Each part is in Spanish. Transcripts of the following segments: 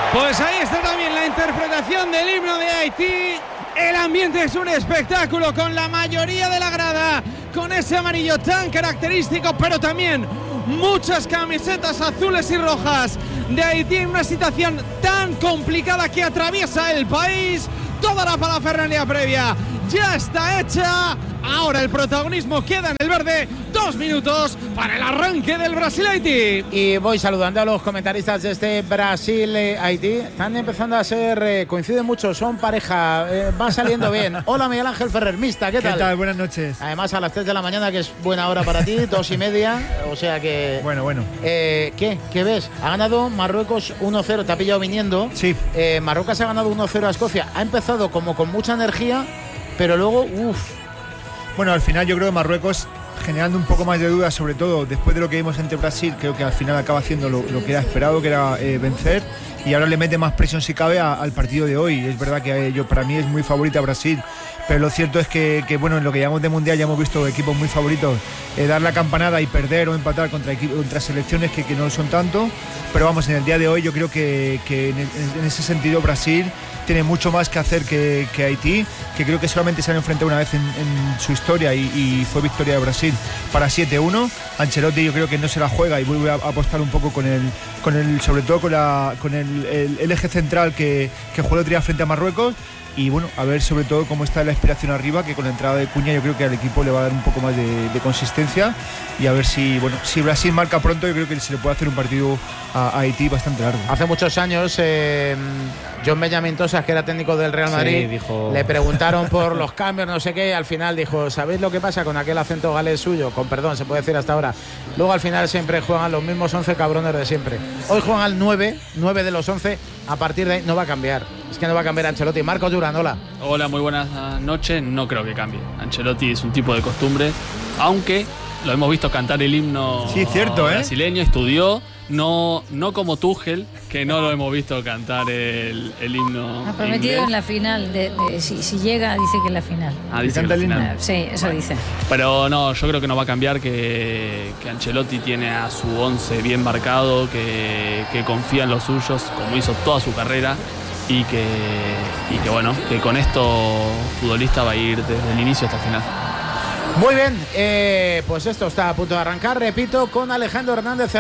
Pues ahí está también la interpretación del himno de Haití. El ambiente es un espectáculo con la mayoría de la grada, con ese amarillo tan característico, pero también muchas camisetas azules y rojas de Haití en una situación tan complicada que atraviesa el país. Toda la parafernalia previa ya está hecha. Ahora el protagonismo queda en el verde. 2 minutos para el arranque del Brasil-Haití. Y voy saludando a los comentaristas de este Brasil-Haití. Están empezando a ser, coinciden mucho, son pareja, van saliendo bien. Hola Miguel Ángel Ferrer, Mista, ¿qué tal? ¿Qué tal? Buenas noches. Además a las 3 de la mañana, que es buena hora para ti, 2:30, o sea que... Bueno. ¿Qué ves? Ha ganado Marruecos 1-0, te ha pillado viniendo. Sí. Marruecos ha ganado 1-0 a Escocia. Ha empezado como con mucha energía, pero luego, Bueno, al final yo creo que Marruecos, generando un poco más de dudas, sobre todo después de lo que vimos ante Brasil, creo que al final acaba haciendo lo que era esperado, que era vencer, y ahora le mete más presión si cabe al partido de hoy. Es verdad que para mí es muy favorita Brasil, pero lo cierto es que bueno, en lo que llamamos de Mundial ya hemos visto equipos muy favoritos dar la campanada y perder o empatar contra selecciones que no son tanto, pero vamos, en el día de hoy yo creo que en ese sentido Brasil tiene mucho más que hacer que Haití, que creo que solamente se han enfrentado una vez en su historia y fue victoria de Brasil para 7-1. Ancelotti yo creo que no se la juega y vuelve a apostar un poco con el sobre todo con el eje central que jugó el otro día frente a Marruecos. Y bueno, a ver sobre todo cómo está la inspiración arriba, que con la entrada de Cuña yo creo que al equipo le va a dar un poco más de consistencia, y a ver si Brasil marca pronto, yo creo que se le puede hacer un partido a Haití bastante largo. Hace muchos años John Benjamín Tosas, que era técnico del Real Madrid, le preguntaron por los cambios, no sé qué, al final dijo, ¿sabéis lo que pasa con aquel acento galés suyo? Con perdón, se puede decir hasta ahora. Luego al final siempre juegan los mismos 11 cabrones de siempre. Hoy juegan al 9 de los 11, a partir de ahí no va a cambiar. Es que no va a cambiar Ancelotti. Marcos Durán, hola. Hola, muy buenas noches. No creo que cambie. Ancelotti es un tipo de costumbre, aunque lo hemos visto cantar el himno brasileño, estudió, no como Tuchel, que no lo hemos visto cantar el himno. Ha prometido inglés en la final, si llega, dice que en la final. Dice que en la final. Sí, eso dice. Pero no, yo creo que no va a cambiar, que Ancelotti tiene a su 11 bien marcado, que confía en los suyos, como hizo toda su carrera. Y que bueno, que con esto futbolista va a ir desde el inicio hasta el final. Muy bien, pues esto está a punto de arrancar, repito, con Alejandro Hernández,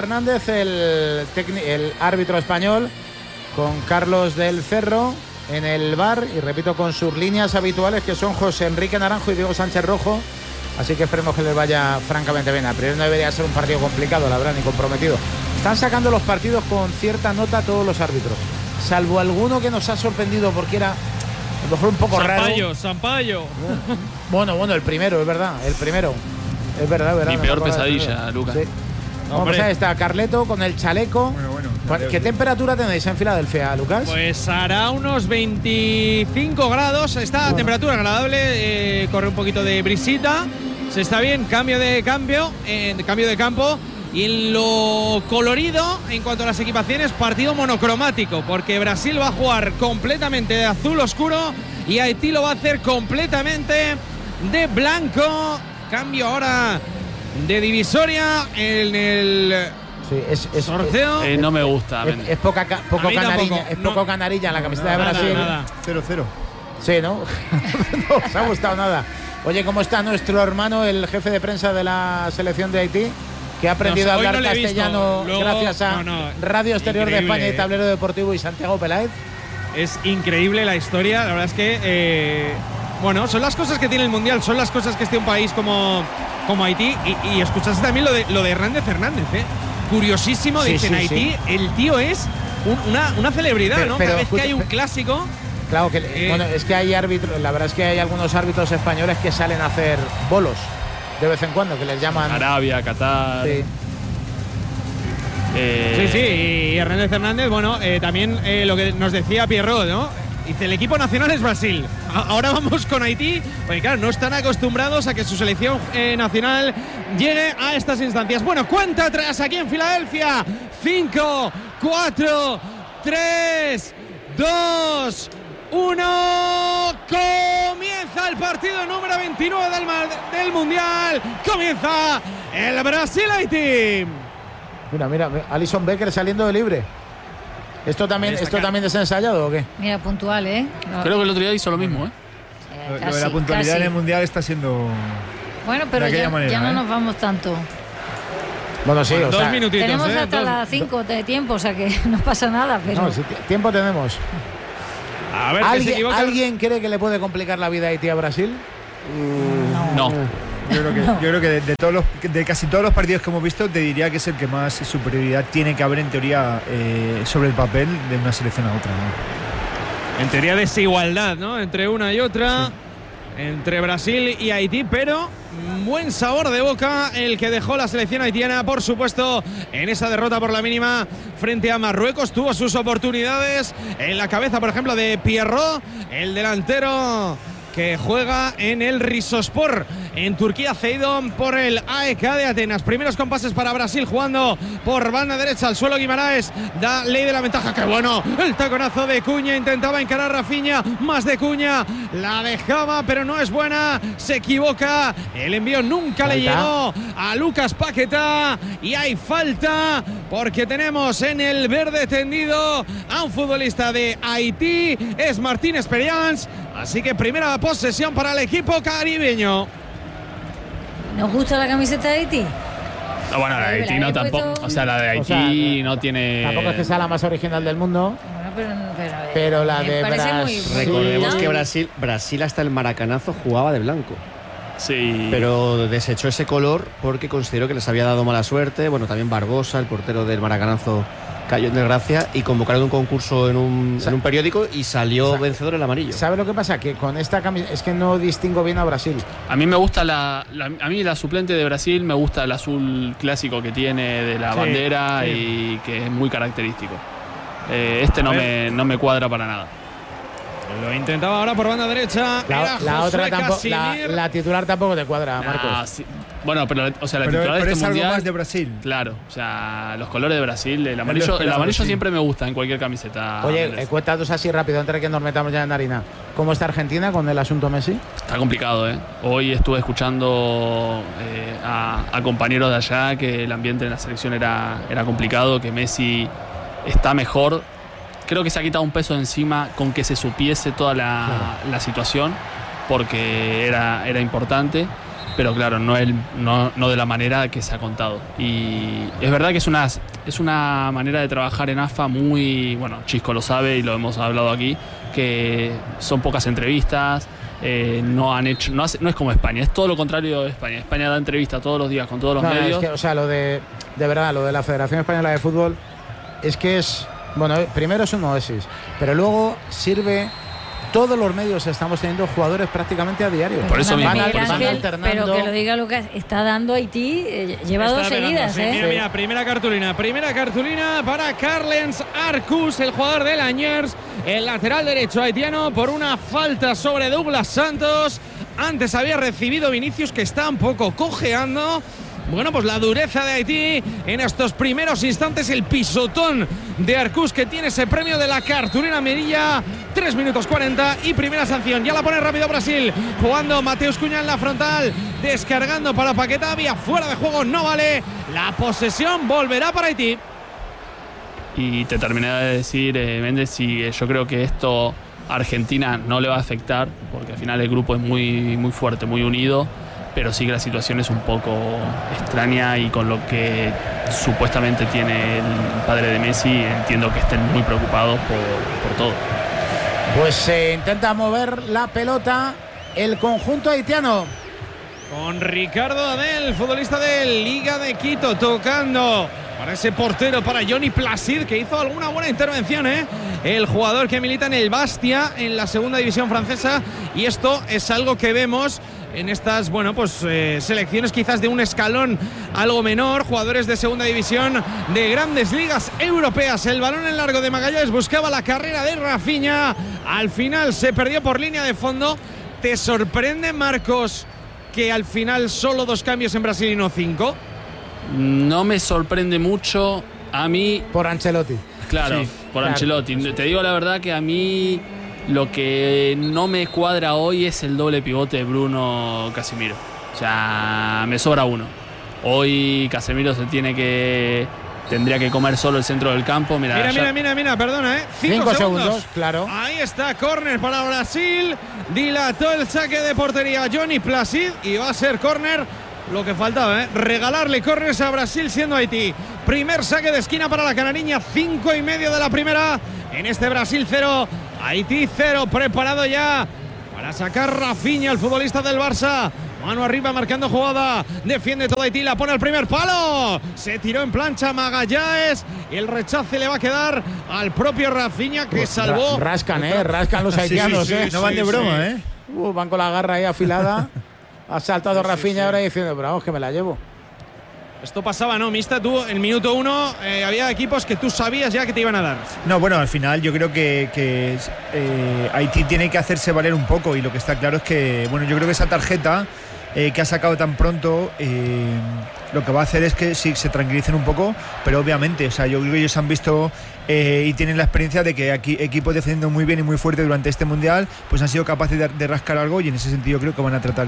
el árbitro español, con Carlos del Cerro en el VAR, y repito, con sus líneas habituales, que son José Enrique Naranjo y Diego Sánchez Rojo. Así que esperemos que les vaya francamente bien. A priori no debería ser un partido complicado, la verdad, ni comprometido. Están sacando los partidos con cierta nota todos los árbitros, salvo alguno que nos ha sorprendido porque era a lo mejor un poco raro. Sampaio. Bueno, el primero, es verdad. El primero. Es verdad. Mi peor pesadilla, Lucas. Sí. Pues ahí está Carleto con el chaleco. Bueno. ¿Qué temperatura tenéis en Filadelfia, Lucas? Pues hará unos 25 grados. Está temperatura agradable. Corre un poquito de brisita. Se está bien. Cambio de campo. Y en lo colorido, en cuanto a las equipaciones, partido monocromático, porque Brasil va a jugar completamente de azul oscuro y Haití lo va a hacer completamente de blanco. Cambio ahora de divisoria en el sorteo. No me gusta. Es poco canarilla en la camiseta de Brasil. Nada. 0-0. Sí, ¿no? No os ha gustado nada. Oye, ¿cómo está nuestro hermano, el jefe de prensa de la selección de Haití, que ha aprendido a hablar castellano gracias a Radio Exterior de España y Tablero Deportivo y Santiago Peláez? Es increíble la historia, la verdad es que son las cosas que tiene el Mundial, son las cosas que esté un país como Haití, y escuchaste también lo de Hernández Fernández, curiosísimo, dicen Haití, el tío es una celebridad, ¿no? Cada vez que hay un clásico. Claro, es que hay árbitros, la verdad es que hay algunos árbitros españoles que salen a hacer bolos de vez en cuando, que les llaman Arabia, Qatar. Sí. Y Hernández Fernández, también lo que nos decía Pierrot, ¿no? Dice, el equipo nacional es Brasil. Ahora vamos con Haití, porque claro, no están acostumbrados a que su selección nacional llegue a estas instancias. Bueno, cuenta atrás aquí en Filadelfia. 5, 4, 3, 2, 1. Comienza el partido número 29 del Mundial. Comienza el Brasil-Haití. Mira, Alison Becker saliendo de libre. ¿Esto también es ensayado o qué? Mira, puntual, ¿eh? Creo que el otro día hizo lo mismo, ¿eh? Lo de la puntualidad en el Mundial está siendo... Bueno, pero de aquella ya manera, no nos vamos tanto. Bueno, sí, o sea, 2 minutitos. Tenemos hasta las 5 de tiempo, o sea que no pasa nada, pero... No, sí, tiempo tenemos. A ver, que se equivoca. ¿Alguien cree que le puede complicar la vida a Haití a Brasil? No. Yo creo que de casi todos los partidos que hemos visto, te diría que es el que más superioridad tiene que haber en teoría sobre el papel de una selección a otra, ¿no? En teoría desigualdad, ¿no? Entre una y otra, sí. Entre Brasil y Haití, pero buen sabor de boca el que dejó la selección haitiana, por supuesto, en esa derrota por la mínima frente a Marruecos. Tuvo sus oportunidades en la cabeza, por ejemplo, de Pierrot, el delantero que juega en el Rizospor en Turquía, cedido por el AEK de Atenas. Primeros compases para Brasil, jugando por banda derecha al suelo. Guimaraes da ley de la ventaja. ¡Qué bueno! El taconazo de Cuña, intentaba encarar Rafinha, más de Cuña, la dejaba, pero no es buena, se equivoca, el envío nunca le llegó a Lucas Paquetá y hay falta porque tenemos en el verde tendido a un futbolista de Haití, es Martín Esperians, así que primera posesión para el equipo caribeño. ¿Nos gusta la camiseta de Haití? No, bueno, la de Haití no tampoco. O sea, la de Haití no tiene. Tampoco es que sea la más original del mundo. Bueno, pero la de Brasil. Recordemos que Brasil hasta el maracanazo jugaba de blanco. Sí. Pero desechó ese color porque consideró que les había dado mala suerte. Bueno, también Barbosa, el portero del maracanazo, cayó en desgracia y convocaron un concurso en un periódico y salió vencedor el amarillo. ¿Sabe lo que pasa? Que con esta camiseta es que no distingo bien a Brasil. A mí me gusta a mí la suplente de Brasil me gusta el azul clásico que tiene de la bandera y que es muy característico. No me cuadra para nada. Lo intentaba ahora por banda derecha. La otra tampoco, la titular tampoco te cuadra, Marcos. Sí. Bueno, pero la titular de este es mundial, algo más de Brasil. Claro, o sea, los colores de Brasil, el amarillo siempre me gusta en cualquier camiseta. Oye, cuéntanos así rápido antes de que nos metamos ya en harina. ¿Cómo está Argentina con el asunto Messi? Está complicado, ¿eh? Hoy estuve escuchando a compañeros de allá que el ambiente en la selección era complicado, que Messi está mejor. Creo que se ha quitado un peso de encima con que se supiese toda la situación, porque era importante, pero claro, no de la manera que se ha contado. Y es verdad que es una manera de trabajar en AFA muy, bueno, Chisco lo sabe y lo hemos hablado aquí, que son pocas entrevistas, no es como España, es todo lo contrario de España. España da entrevistas todos los días con todos los medios. Es que, o sea, lo de la Federación Española de Fútbol es que es... Bueno, primero es un oasis, pero luego sirve. Todos los medios estamos teniendo jugadores prácticamente a diario. Por eso mismo, van alternando. Pero que lo diga Lucas, está dando Haití, lleva dos seguidas, sí, Mira, primera cartulina para Carlens Arcus, el jugador de Laniers, el lateral derecho haitiano, por una falta sobre Douglas Santos. Antes había recibido Vinicius, que está un poco cojeando. Bueno, pues la dureza de Haití en estos primeros instantes, el pisotón de Arcus, que tiene ese premio de la cartulina amarilla. 3 minutos 40 y primera sanción. Ya la pone rápido Brasil, jugando Mateus Cunha en la frontal, descargando para Paquetá, vía fuera de juego, no vale. La posesión volverá para Haití. Y te terminé de decir, Méndez, y yo creo que esto a Argentina no le va a afectar, porque al final el grupo es muy, muy fuerte, muy unido. Pero sí que la situación es un poco extraña y con lo que supuestamente tiene el padre de Messi, entiendo que estén muy preocupados por todo. Pues se intenta mover la pelota el conjunto haitiano. Con Ricardo Adel, futbolista de Liga de Quito, tocando para ese portero, para Johnny Placid, que hizo alguna buena intervención, el jugador que milita en el Bastia, en la segunda división francesa. Y esto es algo que vemos en estas, selecciones quizás de un escalón algo menor, jugadores de segunda división de grandes ligas europeas. El balón en largo de Magallanes buscaba la carrera de Rafinha, al final se perdió por línea de fondo. ¿Te sorprende, Marcos, que al final solo 2 cambios en Brasil y no 5? No me sorprende mucho a mí. Por Ancelotti. Claro, sí, por Ancelotti. Te digo la verdad que a mí lo que no me cuadra hoy es el doble pivote de Bruno Casemiro. O sea, me sobra uno. Hoy Casemiro se tiene que tendría que comer solo el centro del campo. Mira, perdona, 5 segundos, claro. Ahí está, córner para Brasil. Dilató el saque de portería Johnny Placid y va a ser córner. Lo que faltaba, regalarle córners a Brasil siendo Haití. Primer saque de esquina para la canariña, 5:30 de la primera. En este Brasil 0, Haití 0. Preparado ya para sacar Rafinha, el futbolista del Barça. Mano arriba marcando jugada. Defiende todo Haití, la pone al primer palo. Se tiró en plancha Magallanes. Y el rechace le va a quedar al propio Rafinha, que salvó. Rascan los haitianos. Sí, no van de broma, Van con la garra ahí afilada. Ha saltado Rafinha ahora diciendo, pero vamos, que me la llevo. Esto pasaba, ¿no, Mista? Tú, en minuto 1, había equipos que tú sabías ya que te iban a dar. No, bueno, al final yo creo que Haití tiene que hacerse valer un poco, y lo que está claro es que, bueno, yo creo que esa tarjeta que ha sacado tan pronto, lo que va a hacer es que sí, se tranquilicen un poco, pero obviamente, o sea, yo creo que ellos han visto y tienen la experiencia de que aquí equipos defendiendo muy bien y muy fuerte durante este mundial, pues han sido capaces de rascar algo, y en ese sentido creo que van a tratar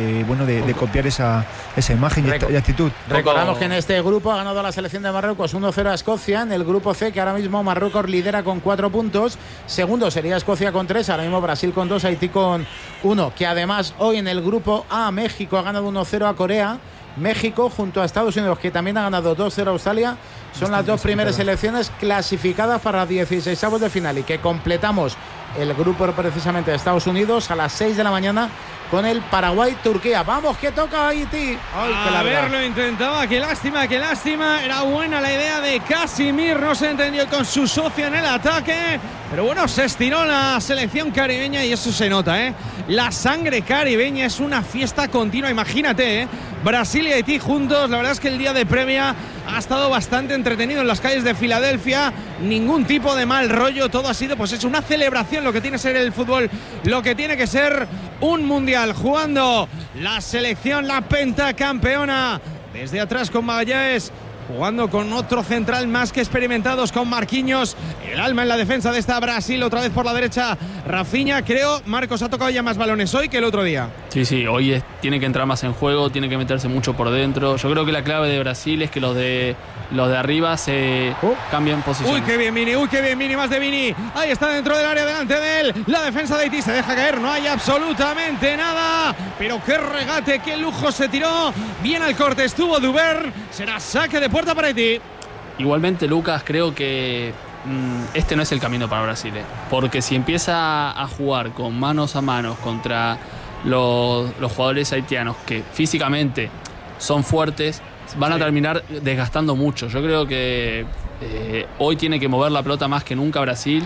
de copiar esa imagen y actitud. Recordamos que en este grupo ha ganado la selección de Marruecos 1-0 a Escocia. En el grupo C, que ahora mismo Marruecos lidera con 4 puntos. Segundo sería Escocia con 3, ahora mismo Brasil con 2, Haití con 1. Que además hoy en el grupo A, México ha ganado 1-0 a Corea. México junto a Estados Unidos, que también ha ganado 2-0 a Australia, son las dos primeras selecciones clasificadas para 16avos de final, y que completamos el grupo precisamente de Estados Unidos a las 6 de la mañana con el Paraguay-Turquía. Vamos, que toca Haití. A ver, lo intentaba, qué lástima. Era buena la idea de Casimir, no se entendió con su socio en el ataque, pero bueno, se estiró la selección caribeña y eso se nota, La sangre caribeña es una fiesta continua, imagínate, Brasil y Haití juntos. La verdad es que el día de previa ha estado bastante entretenido en las calles de Filadelfia, ningún tipo de mal rollo, todo ha sido pues es una celebración, lo que tiene que ser el fútbol, lo que tiene que ser un mundial, jugando la selección, la pentacampeona, desde atrás con Magallanes, jugando con otro central más que experimentados, con Marquinhos, el alma en la defensa de esta Brasil, otra vez por la derecha Rafinha. Creo, Marcos, ha tocado ya más balones hoy que el otro día. Sí, hoy tiene que entrar más en juego, tiene que meterse mucho por dentro. Yo creo que la clave de Brasil es que los de arriba se cambien posiciones. Uy, qué bien Vini, más de Vini. Ahí está dentro del área, delante de él. La defensa de Haití se deja caer, no hay absolutamente nada. Pero qué regate, qué lujo se tiró. Bien al corte estuvo Dubern. Será saque de puerta para Haití. Igualmente, Lucas, creo que este no es el camino para Brasil, porque si empieza a jugar con manos a manos contra los jugadores haitianos, que físicamente son fuertes, van a terminar desgastando mucho. Yo creo que hoy tiene que mover la pelota más que nunca Brasil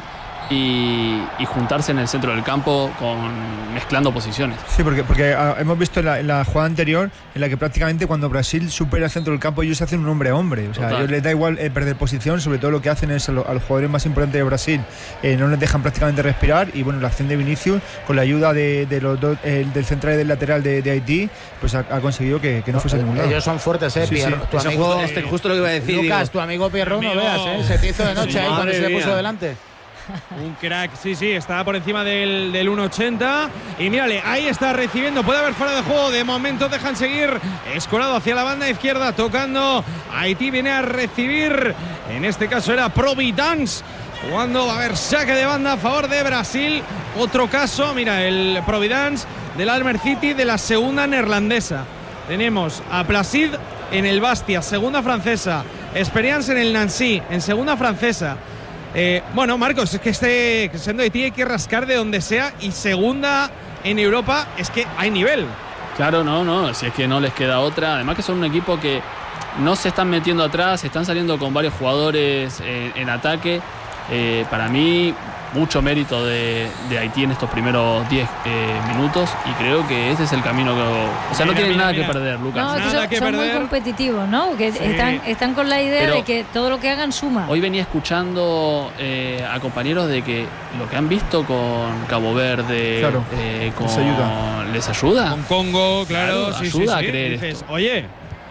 y juntarse en el centro del campo mezclando posiciones. Sí, porque hemos visto en la jugada anterior en la que prácticamente cuando Brasil supera el centro del campo ellos hacen un hombre a hombre. O sea, a ellos les da igual perder posición, sobre todo lo que hacen es a los jugadores más importantes de Brasil, no les dejan prácticamente respirar, y bueno, la acción de Vinicius con la ayuda de los dos, del central y del lateral de Haití, pues ha conseguido que no fuese a ningún lado. Ellos son fuertes, Pierro. Tu amigo, justo lo que iba a decir. Lucas, tu amigo Pierro, no veas, se te hizo de noche ahí cuando se le puso delante. Un crack, sí, está por encima del 1.80. Y mírale, ahí está recibiendo. Puede haber fuera de juego. De momento dejan seguir. Escorado hacia la banda izquierda, tocando. Haití viene a recibir. En este caso era Providence. Jugando, a ver, saque de banda a favor de Brasil. Otro caso, mira, el Providence del Almer City de la segunda neerlandesa. Tenemos a Placid en el Bastia, segunda francesa. Experience en el Nancy, en segunda francesa. Bueno, Marcos, es que siendo Haití hay que rascar de donde sea, y segunda en Europa es que hay nivel. Claro, no, si es que no les queda otra. Además que son un equipo que no se están metiendo atrás, están saliendo con varios jugadores en ataque. Para mí, mucho mérito de Haití en estos primeros 10 minutos, y creo que ese es el camino que... no tienen nada que perder, Lucas. No, nada que son perder. Muy competitivos, ¿no? Que están con la idea de que todo lo que hagan suma. Hoy venía escuchando a compañeros de que lo que han visto con Cabo Verde, claro, les ayuda. Con Congo, claro, sí, ayuda a sí. creer. Dices, oye,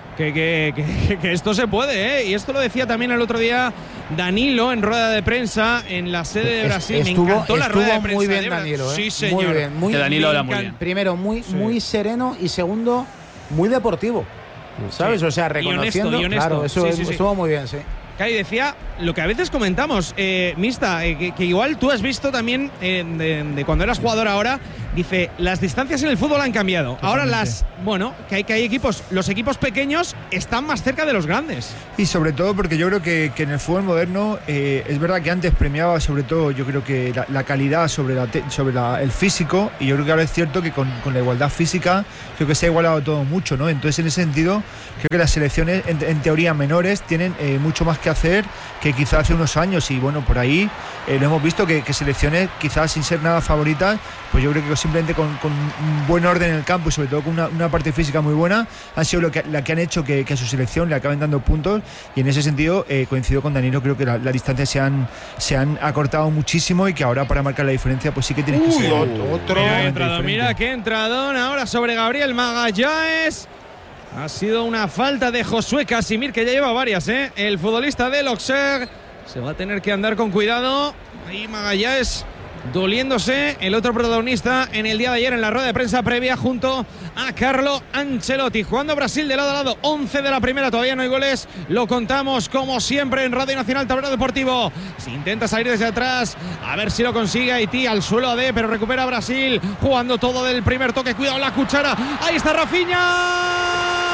que esto se puede, y esto lo decía también el otro día Danilo en rueda de prensa en la sede de Brasil. Me encantó la rueda de prensa. Muy bien Danilo, Sí, señor. Muy bien, que Danilo habla muy bien. Primero, muy sereno, y segundo, muy deportivo, ¿sabes? O sea, reconociendo. Y honesto. Claro, eso estuvo muy bien, sí. Claro, y decía lo que a veces comentamos, Mista, que igual tú has visto también de cuando eras jugador ahora, dice, las distancias en el fútbol han cambiado. Totalmente. Ahora que hay equipos, los equipos pequeños están más cerca de los grandes. Y sobre todo porque yo creo que en el fútbol moderno es verdad que antes premiaba sobre todo, yo creo que la calidad sobre el físico, y yo creo que ahora es cierto que con la igualdad física creo que se ha igualado todo mucho, ¿no? Entonces en ese sentido creo que las selecciones en teoría menores tienen mucho más que hacer que quizás hace unos años, y bueno, por ahí lo hemos visto que selecciones quizás sin ser nada favoritas, pues yo creo que simplemente con un buen orden en el campo y sobre todo con una parte física muy buena han sido la que han hecho que a su selección le acaben dando puntos, y en ese sentido coincido con Danilo, creo que las distancias se han acortado muchísimo y que ahora para marcar la diferencia pues sí que tienes que ser otro. Mira qué entradón ahora sobre Gabriel Magallanes. Ha sido una falta de Josué Casimir, que ya lleva varias, ¿eh? El futbolista del Auxerre se va a tener que andar con cuidado. Ahí Magallanes doliéndose, el otro protagonista en el día de ayer en la rueda de prensa previa junto a Carlo Ancelotti. Jugando Brasil de lado a lado, 11 de la primera, todavía no hay goles, lo contamos como siempre en Radio Nacional Tablero Deportivo. Se intenta salir desde atrás, a ver si lo consigue Haití, al suelo AD, pero recupera Brasil, jugando todo del primer toque, cuidado la cuchara, ahí está Rafinha.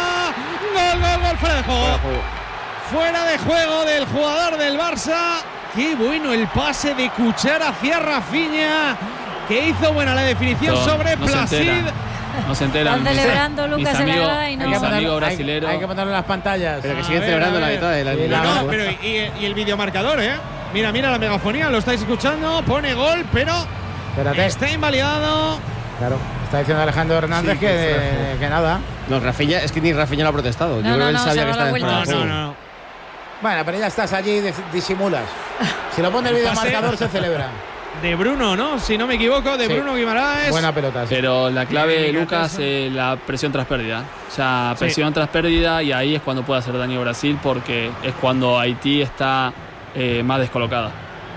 Gol, fuera de juego. Fuera de juego del jugador del Barça. Qué bueno el pase de Cuchara hacia Rafinha, que hizo buena la definición sobre Placid. No se enteran. Están celebrando Lucas en la grada y no. Mis amigos brasileros. Hay que ponerlo en las pantallas. Pero que siguen celebrando la mitad de la No, pero y el videomarcador, ¿eh? Mira la megafonía, lo estáis escuchando. Pone gol, pero está invalidado. Claro, está diciendo Alejandro Hernández que nada. No, Rafinha, es que ni Rafinha lo ha protestado. Yo creo que él sabía que estaba en fuera de juego. No. Bueno, pero ya estás allí y disimulas. Si lo pone el videomarcador se celebra. De Bruno, ¿no? Si no me equivoco, de Bruno Guimaraes. Buena pelota. Sí. Pero la clave, Lucas, es la presión tras pérdida. O sea, presión tras pérdida, y ahí es cuando puede hacer daño Brasil, porque es cuando Haití está más descolocada.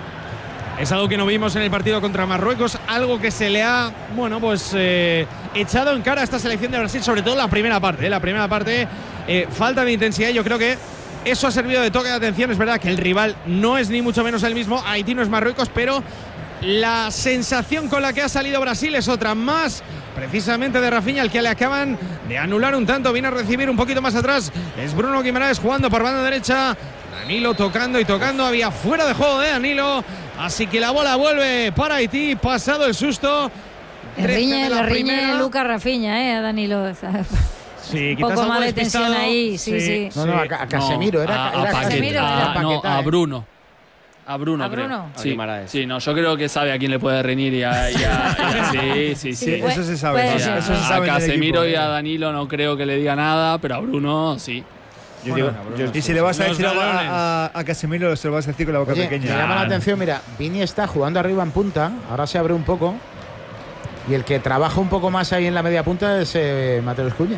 Es algo que no vimos en el partido contra Marruecos, algo que se le ha, echado en cara a esta selección de Brasil, sobre todo la primera parte. La primera parte, falta de intensidad, yo creo que eso ha servido de toque de atención. Es verdad que el rival no es ni mucho menos el mismo, Haití no es Marruecos, pero la sensación con la que ha salido Brasil es otra, más precisamente de Rafinha, al que le acaban de anular un tanto. Viene a recibir un poquito más atrás, es Bruno Guimaraes jugando por banda derecha, Danilo tocando y tocando, había fuera de juego de Danilo, así que la bola vuelve para Haití, pasado el susto. Le riñe Lucas Rafinha, a Danilo. Sí, un poco más de tensión ahí, sí. No, a Casemiro, era Casemiro. A Bruno. ¿A Bruno? Sí, no, yo creo que sabe a quién le puede reñir y a sí. Eso se sabe. Eso se sabe a Casemiro y a Danilo no creo que le diga nada, pero a Bruno sí. Y si le vas a decir a Casemiro, se lo vas a decir con la boca pequeña. Me llama la atención, mira, Vini está jugando arriba en punta, ahora se abre un poco, y el que trabaja un poco más ahí en la media punta es Mateus Cunha.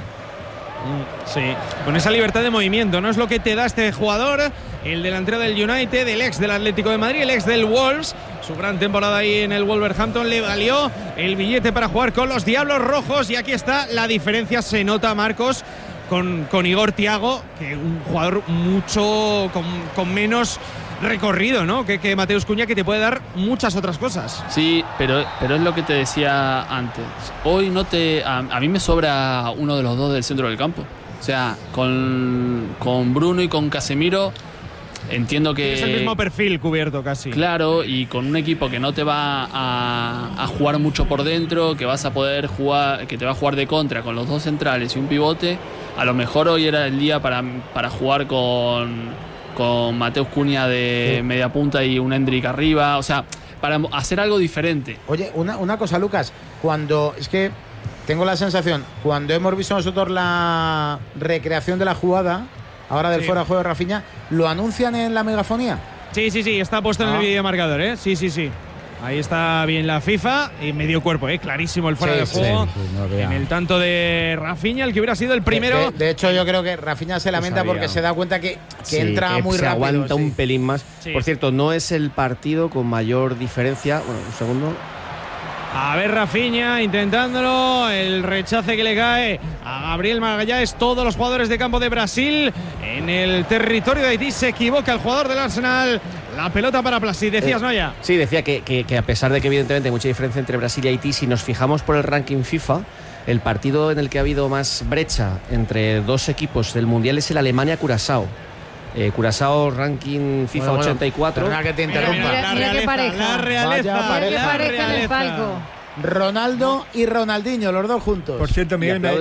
Sí, con esa libertad de movimiento, ¿no? Es lo que te da este jugador, el delantero del United, el ex del Atlético de Madrid, el ex del Wolves. Su gran temporada ahí en el Wolverhampton le valió el billete para jugar con los Diablos Rojos, y aquí está la diferencia, se nota, Marcos, con Igor Thiago, que un jugador mucho con menos recorrido, ¿no? Que Mateus Cunha, que te puede dar muchas otras cosas. Sí, pero es lo que te decía antes. Hoy a mí me sobra uno de los dos del centro del campo. O sea, con Bruno y con Casemiro entiendo que es el mismo perfil cubierto casi. Claro, y con un equipo que no te va a jugar mucho por dentro, que vas a poder jugar, que te va a jugar de contra con los dos centrales y un pivote. A lo mejor hoy era el día para jugar con Mateus Cunha de media punta y un Endrick arriba, o sea, para hacer algo diferente. Oye, una cosa, Lucas, es que tengo la sensación, cuando hemos visto nosotros la recreación de la jugada, ahora del fuera de juego de Rafinha, ¿lo anuncian en la megafonía? Sí, está puesto en el videomarcador, ¿eh? Sí. Ahí está bien la FIFA, y medio cuerpo, clarísimo el fuera de juego. En el tanto de Rafinha, el que hubiera sido el primero. De hecho, yo creo que Rafinha se lamenta porque se da cuenta que entra muy se rápido. Aguanta un pelín más. Sí. Por cierto, no es el partido con mayor diferencia. Bueno, un segundo. A ver, Rafinha intentándolo. El rechace que le cae a Gabriel Magallanes. Todos los jugadores de campo de Brasil en el territorio de Haití. Se equivoca el jugador del Arsenal. La pelota para Placid. Decías, Noya. Sí, decía que a pesar de que evidentemente hay mucha diferencia entre Brasil y Haití, si nos fijamos por el ranking FIFA, el partido en el que ha habido más brecha entre dos equipos del Mundial es el Alemania-Curazao. Curazao, ranking FIFA 84. Perdona que te interrumpa. Mira qué pareja. La realeza. Qué pareja en el palco. Ronaldo y Ronaldinho, los dos juntos. Por cierto, Miguel, me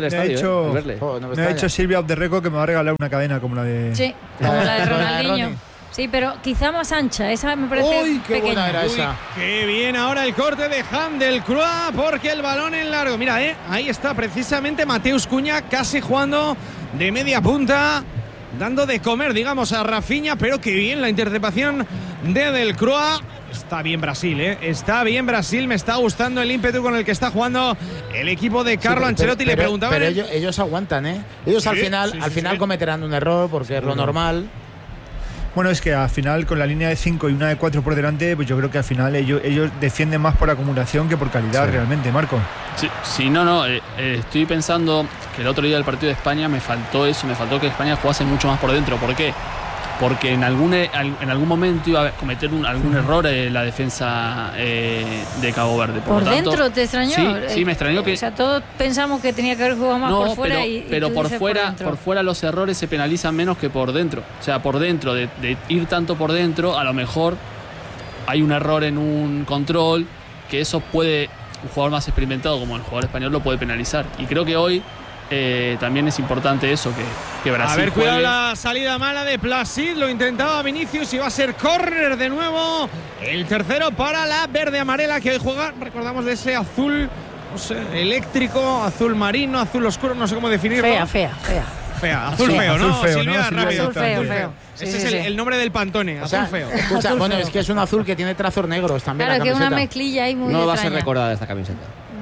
ha dicho Silvia Obderreco que me va a regalar una cadena como la de... Sí, como la de Ronaldinho. Sí, pero quizá más ancha. Esa me parece ¡Uy, qué pequeña. buena era esa! Qué bien ahora el corte de Handelcroix, porque el balón en largo. Mira, ahí está precisamente Mateus Cunha casi jugando de media punta, dando de comer, digamos, a Rafinha, pero qué bien la interceptación de Delcroix. Está bien Brasil, está bien Brasil. Me está gustando el ímpetu con el que está jugando el equipo de Carlo Ancelotti. Le preguntaban. Pero ellos aguantan, Ellos sí, al final cometerán un error porque es lo normal. Bueno, es que al final con la línea de 5 y una de 4 por delante, pues yo creo que al final ellos defienden más por acumulación que por calidad realmente, Marco. Sí, no, estoy pensando que el otro día del partido de España me faltó que España jugase mucho más por dentro. ¿Por qué? Porque en algún momento iba a cometer algún error la defensa de Cabo Verde. ¿Por dentro te extrañó? Sí, me extrañó que... O sea, todos pensamos que tenía que haber jugado más por fuera pero por fuera los errores se penalizan menos que por dentro. O sea, por dentro, de ir tanto por dentro, a lo mejor hay un error en un control que eso puede, un jugador más experimentado como el jugador español lo puede penalizar. Y creo que hoy también es importante eso, que Brasil. A ver, cuidado la salida mala de Placid. Lo intentaba Vinicius y va a ser córner de nuevo. El tercero para la verde amarela que hoy juega. Recordamos de ese azul, no sé, eléctrico, azul marino, azul oscuro, no sé cómo definirlo. Fea. Azul feo, ¿no? Azul feo, Silvia, ¿no? rápido. Azul feo. Ese es el nombre del Pantone, azul feo. Escucha, Azul bueno, feo. es que es un azul que tiene trazos negros también. Claro, la que es una camiseta. mezclilla ahí muy No va a ser extraña. recordada esta camiseta.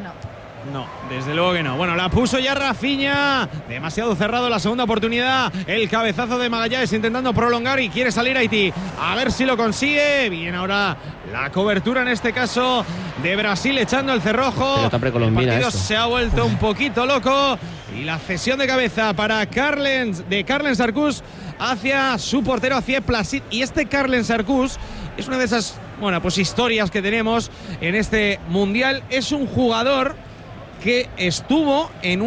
No, desde luego que no. Bueno, la puso ya Rafinha. Demasiado cerrado la segunda oportunidad. El cabezazo de Magallanes intentando prolongar y quiere salir Haití. A ver si lo consigue. Bien, ahora la cobertura en este caso de Brasil echando el cerrojo. Pelota precolombina, El partido eso. se ha vuelto un poquito loco. Y la cesión de cabeza para Carlen Sarcús hacia su portero, hacia Placid. Y este Carlen Sarcús es una de esas, pues historias que tenemos en este Mundial. Es un jugador que estuvo en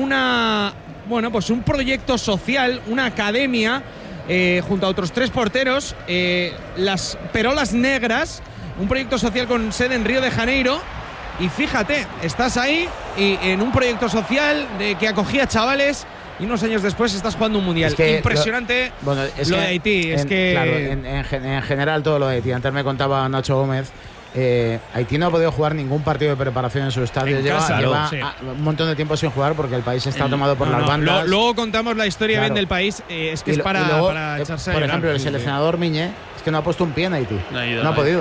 un proyecto social, una academia, junto a otros 3 porteros, las Perolas Negras, un proyecto social con sede en Río de Janeiro. Y fíjate, estás ahí y en un proyecto social que acogía chavales y unos años después estás jugando un mundial. Es que impresionante lo de Haití. Claro, en general todo lo de Haití. Antes me contaba Nacho Gómez. Haití no ha podido jugar ningún partido de preparación en su estadio. Lleva un montón de tiempo sin jugar porque el país está tomado por las bandas. Luego contamos la historia bien del país. Es que para echarse por a ejemplo, llorar. el seleccionador Miñé es que no ha puesto un pie en Haití. No ha podido.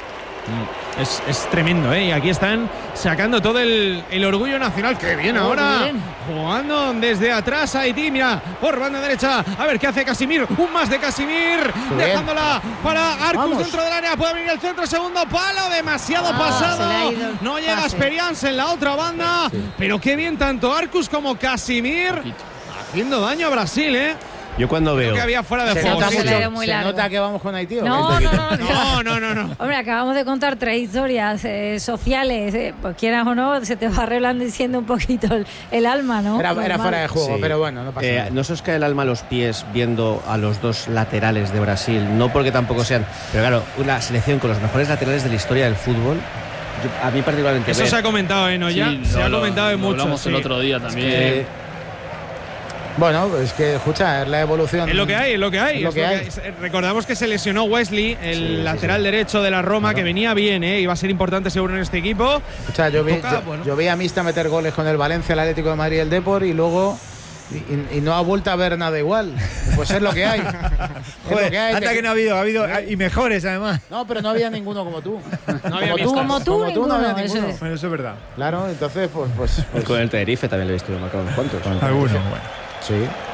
Es tremendo, y aquí están sacando todo el orgullo nacional. ¡Qué bien ahora! Bien. Jugando desde atrás Haití, mira, por banda derecha. A ver qué hace Casimir. Un más de Casimir. Dejándola para Arcus dentro del área. Puede venir el centro, segundo palo. Demasiado pasado. No llega Esperians en la otra banda. Sí. Pero qué bien tanto Arcus como Casimir. Haciendo daño a Brasil, Yo cuando veo que había fuera de juego. ¿Se nota que vamos con Haití? No. Hombre, acabamos de contar 3 historias sociales. Pues quieras o no, se te va reblandeciendo un poquito el alma, ¿no? Era fuera de juego, pero bueno, no pasa nada. No se os cae el alma a los pies viendo a los 2 laterales de Brasil. No porque tampoco sean... Pero claro, una selección con los mejores laterales de la historia del fútbol. A mí particularmente... Eso se ha comentado, Noya. Sí, se ha comentado en muchos. Hablamos el otro día también. Bueno, es que, escucha, es la evolución. Es lo que hay. Recordamos que se lesionó Wesley, el lateral derecho de la Roma, que venía bien, iba a ser importante seguro en este equipo. Escucha, yo vi a Mista meter goles con el Valencia, el Atlético de Madrid y el Depor, y luego y no ha vuelto a ver nada igual. Pues es lo que hay. Hasta que no ha habido y mejores además. No, pero no había ninguno como tú. Como tú no había ninguno. Bueno, eso es verdad. Claro, entonces pues con el Tenerife también lo he visto marcado unos cuantos. Algunos, bueno. Sí.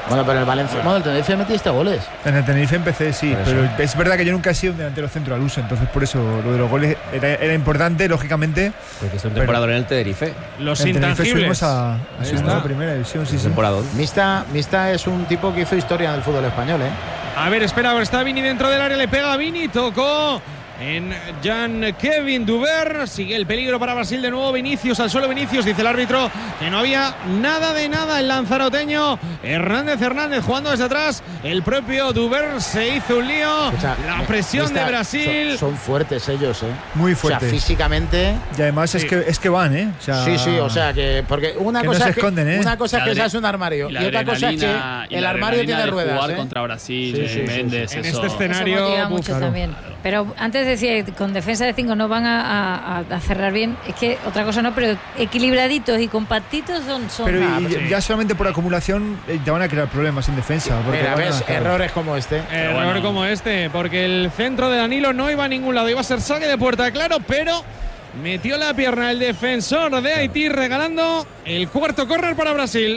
Bueno, pero el Valencia, bueno, el Tenerife metiste goles. En el Tenerife empecé, sí, pero es verdad que yo nunca he sido un delantero centro al uso, entonces por eso lo de los goles era importante, lógicamente. Porque es un temporador en el Tenerife. Los En Tenerife intangibles. subimos a primera división, sí, sí. Temporador. Mista es un tipo que hizo historia en el fútbol español, ¿eh? A ver, espera, está Vini dentro del área, le pega a Vini, tocó en Jean-Kevin Dubert. Sigue el peligro para Brasil de nuevo. Vinicius al suelo. Vinicius, dice el árbitro que no había nada de nada. El lanzaroteño Hernández jugando desde atrás. El propio Dubert se hizo un lío. O sea, la presión de Brasil. Son fuertes ellos, ¿eh? Muy fuertes. O sea, físicamente. Y además Sí. es que van, ¿eh? O sea, Sí, o sea que. Porque una que cosa no se es que, esconden, ¿eh? una cosa es que La seas un armario. Y otra cosa es que el armario tiene ruedas. jugar ¿eh? contra Brasil, Sí, Méndez, En eso. este Eso escenario. motiva uf, mucho claro. también. Pero antes decía, con defensa de 5 no van a cerrar bien. Es que otra cosa no, pero equilibraditos y compactitos son. Pero sí. ya solamente por acumulación te van a crear problemas en defensa. porque Mira, van a- ves, errores como este. Error bueno. como este, porque el centro de Danilo no iba a ningún lado. Iba a ser saque de puerta, claro, pero metió la pierna el defensor de Haití, regalando el cuarto córner para Brasil.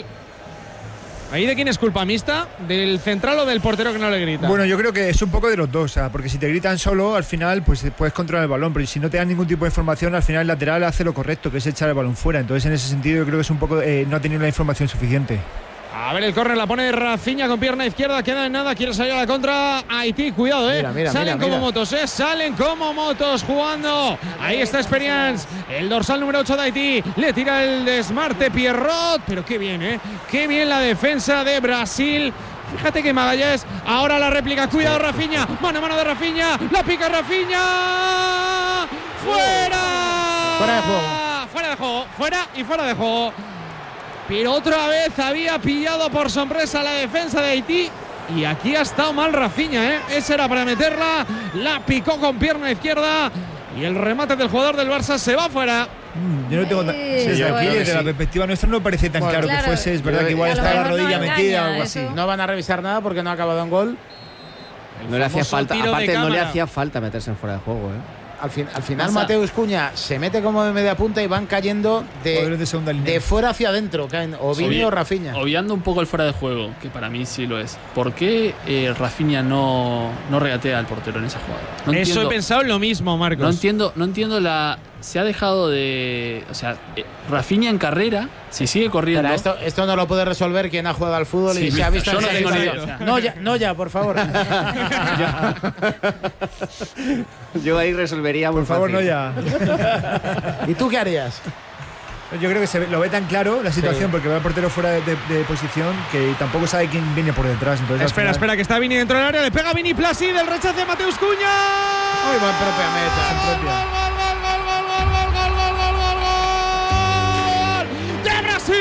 ¿Ahí de quién es culpa? ¿Mista? ¿Del central o del portero que no le grita? Bueno, yo creo que es un poco de los dos, o sea, porque si te gritan solo, al final pues puedes controlar el balón, pero si no te dan ningún tipo de información, al final el lateral hace lo correcto, que es echar el balón fuera. Entonces, en ese sentido, yo creo que es un poco no ha tenido la información suficiente. A ver, el córner la pone Rafinha con pierna izquierda, queda en nada, quiere salir a la contra Haití, cuidado, salen como motos, salen como motos jugando. Ahí está Experience, el dorsal número 8 de Haití, le tira el desmarte Pierrot, pero qué bien, qué bien la defensa de Brasil. Fíjate que Magallanes, ahora la réplica, cuidado Rafinha, mano a mano de Rafinha, la pica Rafinha, fuera. Fuera de juego. Fuera de juego, fuera de juego. Pero otra vez había pillado por sorpresa la defensa de Haití. Y aquí ha estado mal Rafinha, Esa era para meterla. La picó con pierna izquierda. Y el remate del jugador del Barça se va fuera. Yo no tengo desde yo aquí, creo que desde la sí. perspectiva nuestra, no parece tan Bueno, claro claro, que fuese. Es verdad yo- que igual a lo está la mejor no rodilla engaña metida o algo eso. así. No van a revisar nada porque no ha acabado en gol. No le hacía famoso falta, tiro de aparte no le cámara. hacía falta meterse en fuera de juego, Al final Pasa. Mateus Cuña se mete como de media punta y van cayendo Jugadores de segunda línea. de fuera hacia adentro. Caen o Vini o Rafinha. Obviando un poco el fuera de juego, que para mí sí lo es. ¿Por qué Rafinha no regatea al portero en esa jugada? No Eso entiendo- he pensado en lo mismo, Marcos. No entiendo la. Se ha dejado de. O sea, Rafinha en carrera, si sigue corriendo. Espera, esto no lo puede resolver quien ha jugado al fútbol y Sí, se ha visto yo en no esa tengo ni situación. idea. No ya, por favor. Yo ahí resolvería muy Por favor, fácil. no ya. ¿Y tú qué harías? Yo creo que lo ve tan claro la situación, Sí. porque va el portero fuera de posición, que tampoco sabe quién viene por detrás. Entonces, al Espera, final- que está Vini dentro del área. Le pega Vini Placid, el rechace de Mateus Cuña. Muy buen propia meta. ¡De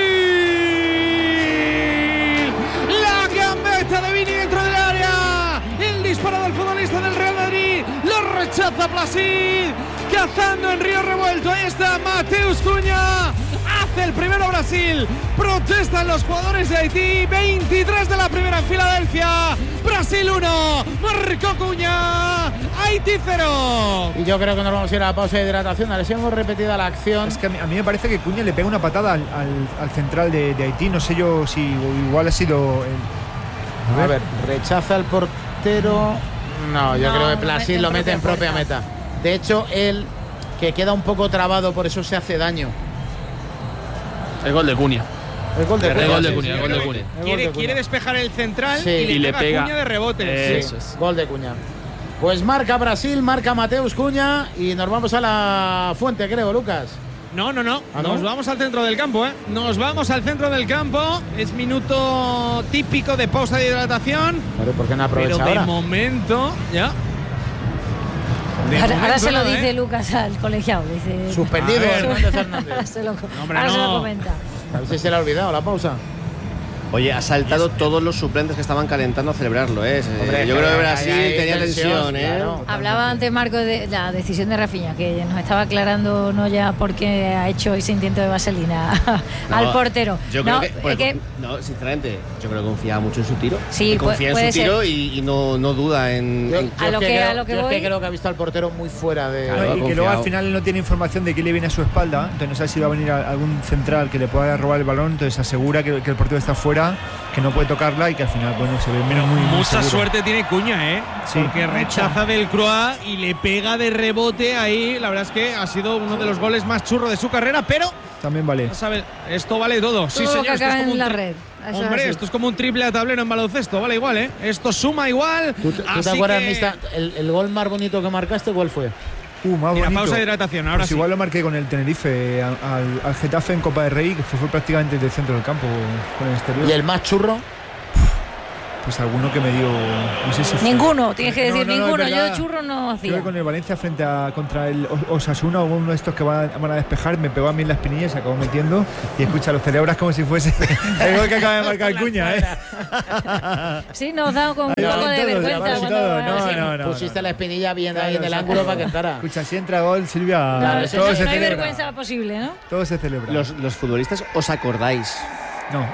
Brasil! La gambeta de Vini dentro del área. El disparo del futbolista del Real Madrid. Lo rechaza Placid. Cazando en Río Revuelto. Ahí está Mateus Cuña. Hace el primero Brasil. Protestan los jugadores de Haití. 23 de la primera en Filadelfia. Brasil 1. Marcó Cuña. Haití 0. Y yo creo que nos vamos a ir a la pausa de hidratación. A ver si hemos repetido la acción. Es que a mí me parece que Cuña le pega una patada al central de Haití. No sé yo si igual ha sido. A ver, rechaza el portero. No, yo No, creo que lo Placid mete en lo mete en propia propia meta. De hecho, él, que queda un poco trabado, por eso se hace daño. El gol de Cunha. El gol de El Cunha, gol de sí, Cunha, sí, el gol de sí. Cunha. El gol de Quiere Cunha. despejar el central Sí. y le pega Cuña de rebote. Eso es. Gol de Cuña. Pues marca Brasil, marca Mateus Cuña y nos vamos a la fuente, creo, Lucas. No. ¿Ah, no? Nos vamos al centro del campo, Nos vamos al centro del campo. Es minuto típico de pausa de hidratación. Claro, ¿por qué no Pero aprovecha de ahora? momento, ya. De Ahora momento se lo nada, dice Lucas al colegiado. Dice, Suspendido A ver. Hernández Hernández. ahora se lo, hombre, ahora se lo no. comenta. A ver si se le ha olvidado la pausa. Oye, ha saltado todos los suplentes que estaban calentando a celebrarlo, Hombre, yo creo que ahí Brasil hay tenía tensión, tensión, claro. Hablaba antes Marco de la decisión de Rafinha, que nos estaba aclarando no ya porque ha hecho ese intento de vaselina al portero. Yo no, creo que, es que no, sinceramente, yo creo que confiaba mucho en su tiro. Sí, Que confía puede en su ser. tiro y no duda en. Yo, en- A lo es que- creo, a lo que yo es voy. que creo que ha visto al portero muy fuera de. Claro, y que confiado. luego al final él no tiene información de quién le viene a su espalda, entonces no sabe si va a venir algún central que le pueda robar el balón, entonces asegura que el portero está fuera tierra, que no puede tocarla y que al final, bueno, se ve muy mucha seguro. suerte tiene Cuña, Sí. porque rechaza del Croix y le pega de rebote ahí. La verdad es que ha sido uno de los goles más churros de su carrera, pero También vale. a saber, esto vale todo. Sí, Todo lo señor, que esto es acaba como en un la red. Eso es Hombre, así. esto es como un triple a tablero en baloncesto, vale igual, ¿eh? Esto suma igual. ¿Tú te así acuerdas, que- Mista, el gol más bonito que marcaste, cuál fue? Más Mira, bonito. pausa de hidratación, ahora Pues sí. igual lo marqué con el Tenerife al Getafe en Copa del Rey, que fue prácticamente del centro del campo con el exterior. ¿Y el más churro? Pues alguno que me dio, no sé si fue- Ninguno, tienes que No, decir no, no, ninguno. es Yo verdad. de churro no Creo hacía. que con el Valencia contra el Osasuna o uno de estos que van a despejar, me pegó a mí en la espinilla y se acabó metiendo y escucha, los celebras como si fuese el gol que acaba de marcar Cuña, ¿eh? Sí, nos da con un Ahí poco van de todos, vergüenza. casi cuando- todos, no, sí. no, no. Pusiste la espinilla bien Claro, ahí en el exacto. ángulo para que entrara. Escucha, si entra gol, Silvia, Claro, eso todo no, se no hay celebra. vergüenza posible, ¿no? Todo se celebra. Los futbolistas, ¿os acordáis? No,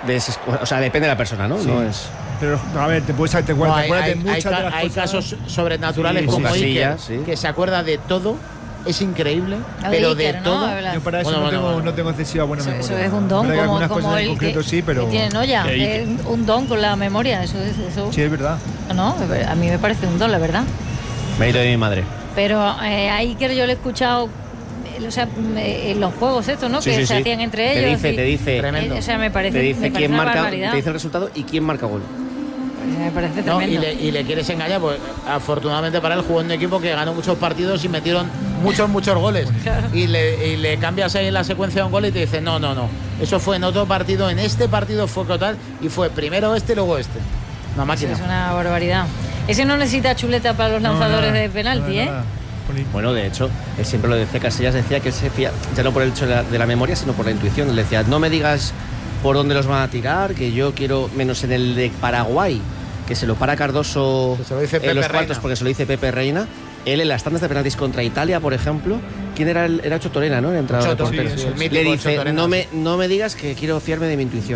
O sea, depende de la persona, ¿no? Sí. No es. pero a ver, te No, acuerdas de hay muchas de las hay cosas. casos sobrenaturales Sí, como sí. Iker, Casillas, sí. que se acuerda de todo. Es increíble, Lo de pero de Iker, ¿no? todo. Habla. Yo para eso Bueno, bueno. no tengo excesiva buena Eso memoria. es un don, Verdad que como, algunas como cosas en el concreto que, sí, pero que tiene Noya. Que Es un don con la memoria. Eso. sí, es verdad. No, a mí me parece un don, la verdad. Mérito de mi madre. Pero a Iker yo le he escuchado, o sea, en los juegos estos, ¿no? Sí, que sí, se sí. hacían entre Te ellos. dice, Tremendo. O sea, me parece, te me dice parece quién una marca, barbaridad. te dice el resultado y quién marca gol. Me parece No, tremendo. y le quieres engañar, pues afortunadamente para él jugó en un equipo que ganó muchos partidos y metieron muchos goles. Claro. Y le cambias ahí en la secuencia de un gol y te dice, no. Eso fue en otro partido, en este partido fue total y fue primero este y luego este. Una Eso máquina. es una barbaridad. Ese no necesita chuleta para los lanzadores de penalti, ¿eh? Bueno, de hecho, él siempre lo decía, Casillas decía que él se fía, ya no por el hecho de la memoria, sino por la intuición. Él decía, no me digas por dónde los van a tirar, que yo quiero, menos en el de Paraguay, que se lo para Cardoso Que se lo dice en Pepe los Reina. cuartos porque se lo dice Pepe Reina. Él en las tandas de penaltis contra Italia, por ejemplo, ¿quién era? Era Ocho Torena, ¿no? El entrenador de Choto, porteros. sí, el mítico Le Ocho dice, Torena. no me digas que quiero fiarme de mi intuición.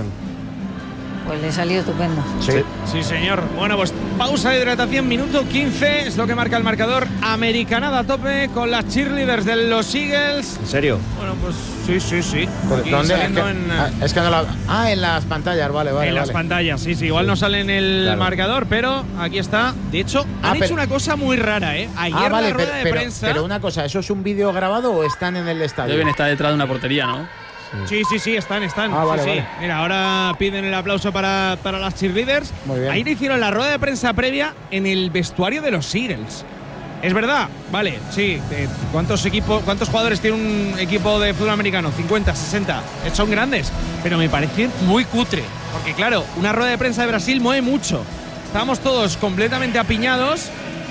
Pues le salió estupendo. Sí. Sí, señor. Bueno, pues pausa de hidratación, minuto 15. Es lo que marca el marcador. Americanada a tope con las cheerleaders de los Eagles. ¿En serio? Bueno, pues sí. Aquí ¿Dónde? saliendo Es que no la. en las pantallas, vale. en las pantallas, sí. Igual no sale en el Claro. marcador, pero aquí está. De hecho, han hecho pero- una cosa muy rara, ¿eh? Ayer Vale, la rueda de prensa. pero una cosa, ¿eso es un vídeo grabado o están en el estadio? Deben estar detrás de una portería, ¿no? Sí, están. Ah, vale, sí. vale. Mira, ahora piden el aplauso para las cheerleaders. Muy bien. Ayer hicieron la rueda de prensa previa en el vestuario de los Eagles. Es verdad, vale, sí. ¿Cuántos jugadores tiene un equipo de fútbol americano? 50, 60. Son grandes, pero me parece muy cutre. Porque claro, una rueda de prensa de Brasil mueve mucho. Estábamos todos completamente apiñados.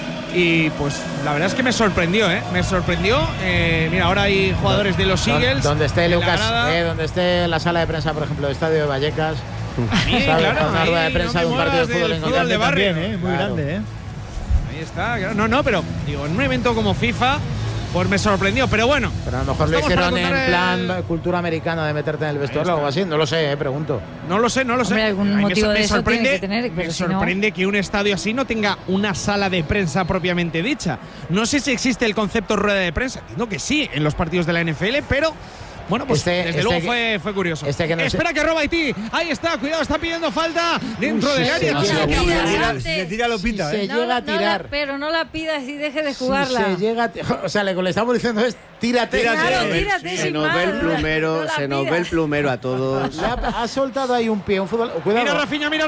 Y pues la verdad es que me sorprendió, ¿eh? Me sorprendió. Mira, ahora hay jugadores de los Eagles. Donde esté en la Lucas, grada. donde esté la sala de prensa, por ejemplo, del estadio de Vallecas. Sí, ¿sabes? claro, Para una ahí rueda de no prensa me de un partido de muevas fútbol del en fútbol de Inglaterra. barrio. También, muy Claro. grande, ¿eh? Ahí está, claro. No, pero digo, en un evento como FIFA, pues me sorprendió. Pero bueno, Pero a lo mejor lo estamos para hicieron en contar plan cultura americana de meterte en el vestuario o algo así. No lo sé, pregunto. no lo sé. Hombre, algún A mí motivo de me eso sorprende, tiene que tener, pero me si no- sorprende que un estadio así no tenga una sala de prensa propiamente dicha. No sé si existe el concepto rueda de prensa. Entiendo que sí en los partidos de la NFL, pero bueno, pues desde luego fue curioso. que no sé- Espera que roba Haití. Ahí está, cuidado, está pidiendo falta dentro del área. no No se sé la qué pidas hacer. antes. Si le tira lo pita, Si ¿eh? se llega a tirar. pero no la pidas y deje de Si jugarla. se llega a o sea, lo que le estamos diciendo es tírate. Claro, tírate Se sin nos más, ve el no plumero, la se nos ve pidas. el plumero a todos. Ha soltado ahí un pie, un fútbol. Mira Cuidado.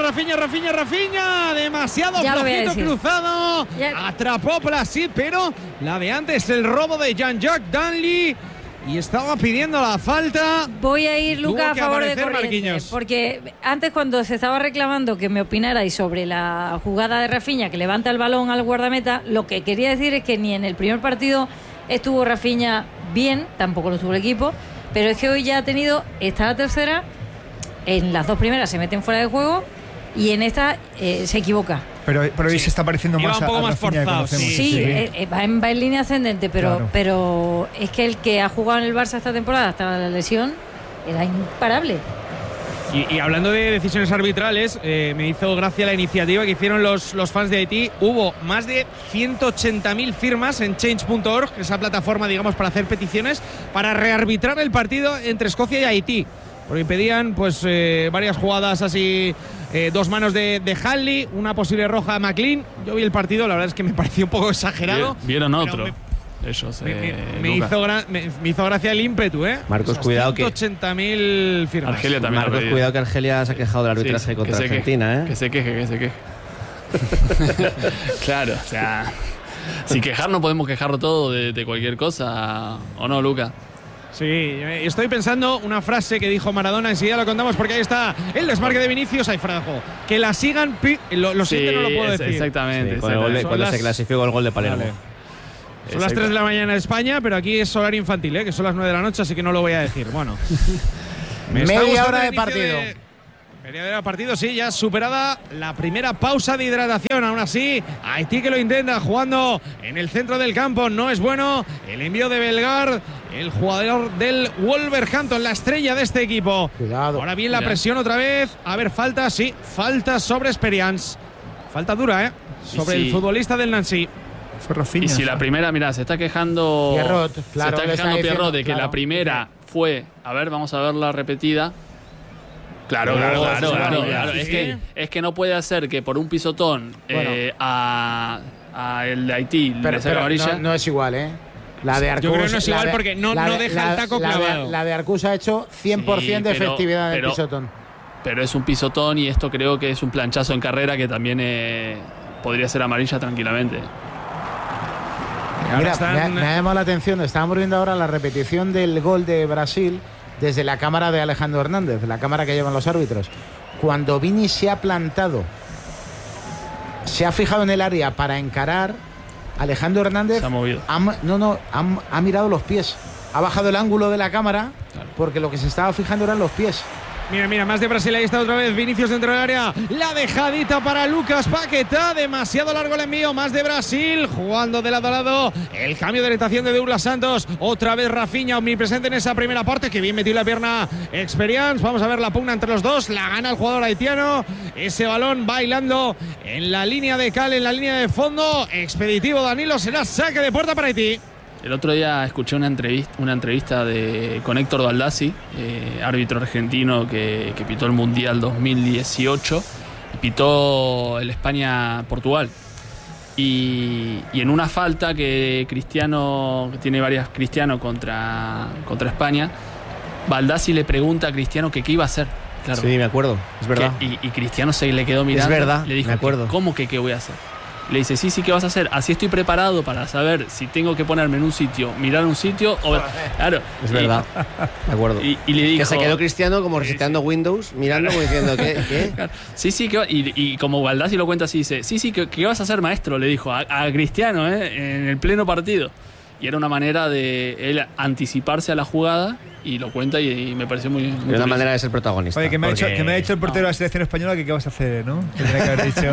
Rafinha, demasiado Ya lo voy a flojito decir. cruzado. Ya. Atrapó Plasid, pero la de antes, el robo de Jean-Jacques Danley. Y estaba pidiendo la falta. Voy a ir, Tuvo Lucas, a que favor de aparecer Corrientes. Marquinhos. Porque antes, cuando se estaba reclamando que me opinarais sobre la jugada de Rafinha, que levanta el balón al guardameta, lo que quería decir es que ni en el primer partido estuvo Rafinha bien, tampoco lo estuvo el equipo, pero es que hoy ya ha tenido esta tercera, en las dos primeras se meten fuera de juego y en esta se equivoca. Pero hoy se está pareciendo Iba más un poco a más Rafinha que forzado, conocemos. Sí, va en línea ascendente, Claro. pero es que el que ha jugado en el Barça esta temporada hasta la lesión era imparable. Y hablando de decisiones arbitrales, me hizo gracia la iniciativa que hicieron los fans de Haití. Hubo más de 180.000 firmas en change.org, esa plataforma, digamos, para hacer peticiones, para rearbitrar el partido entre Escocia y Haití. porque pedían pues varias jugadas así, 2 manos de Hanley, una posible roja a McLean. Yo vi el partido, la verdad es que me pareció un poco exagerado. Vieron otro. Ellos, me hizo gracia el ímpetu, Marcos, cuidado que 180.000 firmas. Argelia también. Marcos, cuidado que Argelia se ha quejado del arbitraje contra Argentina, Que se queje. Claro, o sea, si quejarnos podemos quejarlo todo de cualquier cosa, ¿o no, Luca? Sí, estoy pensando una frase que dijo Maradona, enseguida lo contamos porque ahí está el desmarque de Vinicius, ahí Frajo. Que la sigan, lo siguiente no lo puedo decir. Exactamente. Sí, cuando se clasificó el gol de Palermo. Vale. Son las 3 de la mañana en España, pero aquí es horario infantil, que son las 9 de la noche, así que no lo voy a decir. Bueno, media hora de partido. Media hora de partido, sí, ya superada la primera pausa de hidratación. Aún así, Haití que lo intenta jugando en el centro del campo. No es bueno. El envío de Bellegarde, el jugador del Wolverhampton, la estrella de este equipo. Cuidado. Ahora bien la presión otra vez. A ver, falta, sí, falta sobre Experience. Falta dura, sobre el futbolista del Nancy. Fue Rafinha. Y si la primera, mira, se está quejando Pierrot, claro, se está quejando Pierrot de que claro, la primera fue, a ver, vamos a verla repetida. Claro. Es que no puede hacer que por un pisotón a el de Haití le saque amarilla. No es igual, La de Arcus, yo creo que no es igual porque no deja el taco clavado. La de Arcus ha hecho 100% de efectividad en el pisotón. Pero es un pisotón y esto creo que es un planchazo en carrera que también podría ser amarilla tranquilamente. Mira, me ha llamado la atención, estábamos viendo ahora la repetición del gol de Brasil desde la cámara de Alejandro Hernández, la cámara que llevan los árbitros. Cuando Vini se ha plantado, se ha fijado en el área para encarar, Alejandro Hernández se ha movido. Ha mirado los pies, ha bajado el ángulo de la cámara, porque lo que se estaba fijando eran los pies. Mira, más de Brasil, ahí está otra vez Vinicius dentro del área, la dejadita para Lucas Paquetá, demasiado largo el envío, más de Brasil, jugando de lado a lado, el cambio de orientación de Douglas Santos, otra vez Rafinha omnipresente en esa primera parte, que bien metió la pierna Experience, vamos a ver la pugna entre los dos, la gana el jugador haitiano, ese balón bailando en la línea de cal, en la línea de fondo, expeditivo Danilo, será saque de puerta para Haití. El otro día escuché una entrevista con Héctor Baldassi, árbitro argentino que pitó el Mundial 2018, pitó el España-Portugal. Y en una falta que tiene varias Cristiano contra España, Baldassi le pregunta a Cristiano que qué iba a hacer. Claro. Sí, me acuerdo, es verdad. Y Cristiano se le quedó mirando. Es verdad, le dijo, me acuerdo. ¿Cómo que qué voy a hacer? Le dice, sí, ¿qué vas a hacer? Así estoy preparado para saber si tengo que ponerme en un sitio, mirar un sitio o... Claro. Es verdad, de acuerdo. Y le dijo... Que se quedó Cristiano como reseteando Windows, mirando como diciendo, ¿qué? Claro. Sí, y como Baldassi lo cuenta así, dice, ¿qué vas a hacer, maestro? Le dijo a Cristiano, en el pleno partido. Y era una manera de él anticiparse a la jugada y lo cuenta y me pareció muy de una manera de ser protagonista. Oye, que me ha dicho el portero de la selección española que qué vas a hacer, ¿no? Que tendría que haber dicho.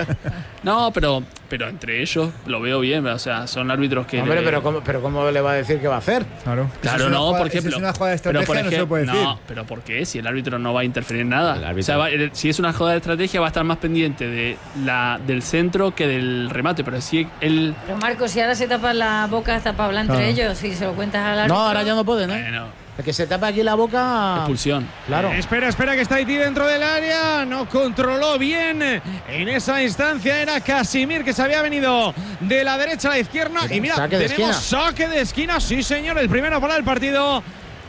No, pero entre ellos lo veo bien, o sea, son árbitros que... Hombre, pero ¿cómo le va a decir qué va a hacer? Claro, no, por ejemplo... Si es una jugada de estrategia no se lo puede decir. No, pero ¿por qué? Si el árbitro no va a interferir en nada. O sea, si es una jugada de estrategia va a estar más pendiente del centro que del remate, pero si él... Pero Marcos, si ahora se tapa la boca hasta para hablar entre ellos, si se lo cuentas al árbitro... No, ahora ya no pueden, Bueno. El que se tapa aquí la boca... Expulsión. Claro. Espera, que está Haití dentro del área. No controló bien en esa instancia. Era Casimir que se había venido de la derecha a la izquierda. Y mira, tenemos saque de esquina. Sí, señor. El primero para el partido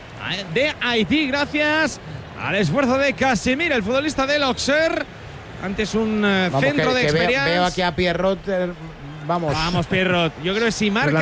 de Haití. Gracias al esfuerzo de Casimir, el futbolista del Auxerre. Antes un centro de Experience. Veo aquí a Pierrot... Vamos, Pierrot. Yo creo que si marca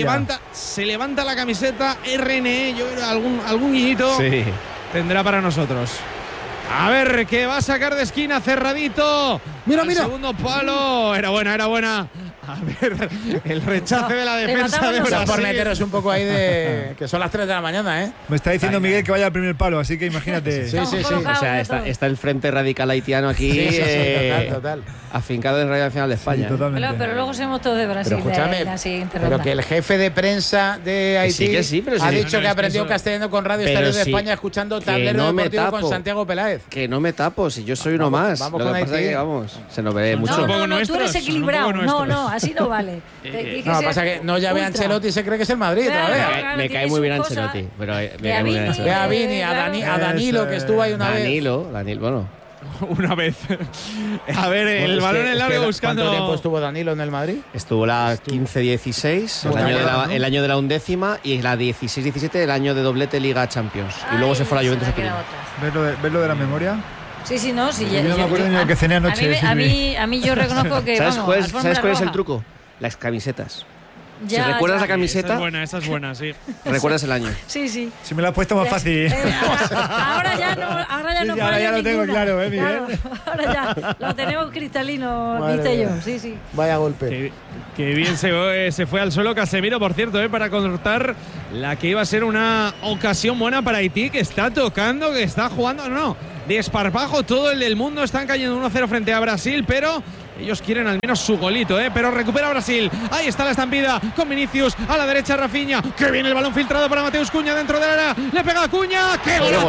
se levanta la camiseta RNE. Yo creo que algún guiñito tendrá para nosotros. A ver, que va a sacar de esquina cerradito. Mira. Segundo palo. Era buena. A ver, el rechace de la defensa de Brasil. Por meteros un poco ahí de... que son las 3 de la mañana, Me está diciendo Miguel que vaya al primer palo, así que imagínate. Sí. O sea, está el Frente Radical Haitiano aquí. Total. Afincado en Radio Nacional de España. Sí, totalmente. Pero luego somos todos de Brasil. Pero escúchame, la siguiente ronda. pero que el jefe de prensa de Haití ha dicho que aprendió castellano con Radio Estadio de España escuchando Tablero Deportivo con Santiago Peláez. Que no me tapo, si yo soy uno más. Vamos lo con que pasa es que, se nos ve mucho. No, tú eres equilibrado. No, así no vale. No, pasa que no ya ve a Ancelotti y se cree que es el Madrid todavía. Me cae muy bien Ancelotti. Pero me cae muy bien Ancelotti. Ve a Vini, a Danilo, que estuvo ahí una vez. Danilo, bueno. Una vez. A ver, el balón en largo buscando. ¿Cuánto tiempo estuvo Danilo en el Madrid? Estuvo la 15-16, el año de la 11ª, y la 16-17, el año de doblete Liga Champions. Y luego se fue a la Juventus. ¿Ves lo de la memoria? Sí, no, sí. Yo no me acuerdo ni lo que cené anoche. A mí yo reconozco que. ¿Sabes cuál es el roja. truco? Las camisetas. Ya, si recuerdas ya. la camiseta, Esa es buena, sí. recuerdas el año. Sí. Si me la has puesto más fácil. Ahora ya no ahora ya lo tengo ninguna. claro, Miguel. Claro, ahora ya lo tenemos cristalino, viste yo. Sí. Vaya golpe. Que bien se fue al suelo Casemiro, por cierto, para cortar la que iba a ser una ocasión buena para Haití, que está tocando, que está jugando, no, de esparpajo todo el del mundo. Están cayendo 1-0 frente a Brasil, pero ellos quieren al menos su golito, pero recupera Brasil. Ahí está la estampida con Vinicius, a la derecha Rafinha. Que viene el balón filtrado para Mateus Cunha dentro de la área. Le pega a Cunha. ¡Qué golazo!